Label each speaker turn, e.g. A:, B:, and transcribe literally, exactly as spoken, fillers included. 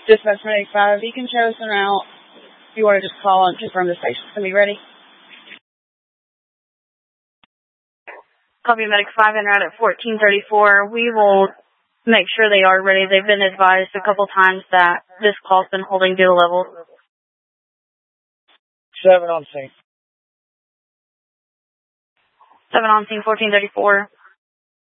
A: Dispatch Medic five, you can show us an route. If you want to just call and confirm the station. Are we ready? Copy Medic five en route at fourteen thirty-four. We will make sure they are ready. They've been advised a couple times that this call's been holding due to level.
B: Seven on scene.
A: Seven on scene, fourteen thirty-four.